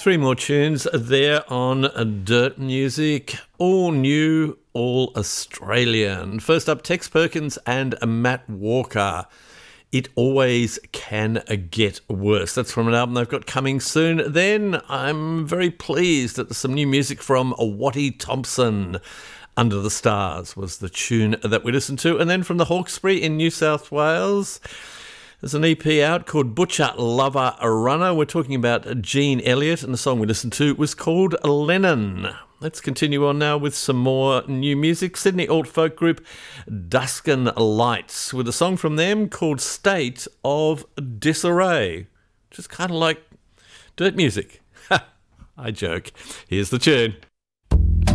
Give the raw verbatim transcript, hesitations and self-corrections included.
Three more tunes there on Dirt Music, all new, all Australian. First up, Tex Perkins and Matt Walker. It Always Can Get Worse. That's from an album they've got coming soon. Then I'm very pleased that there's some new music from Watty Thompson. Under the Stars was the tune that we listened to. And then from the Hawkesbury in New South Wales, there's an E P out called Butcher Lover Runner. We're talking about Gene Elliott, and the song we listened to was called Lennon. Let's continue on now with some more new music. Sydney alt folk group Duskin Lights with a song from them called State of Disarray. Just kind of like dirt music. I joke. Here's the tune.